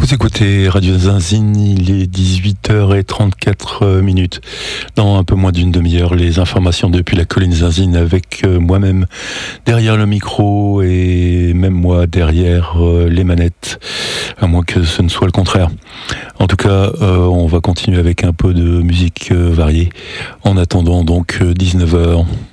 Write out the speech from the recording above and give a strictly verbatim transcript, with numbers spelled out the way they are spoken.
Vous écoutez Radio Zinzine, il est dix-huit heures trente-quatre minutes. Dans un peu moins d'une demi-heure, les informations depuis la colline Zinzine avec moi-même derrière le micro et même moi derrière les manettes, à moins que ce ne soit le contraire. En tout cas, euh, on va continuer avec un peu de musique variée en attendant donc dix-neuf heures.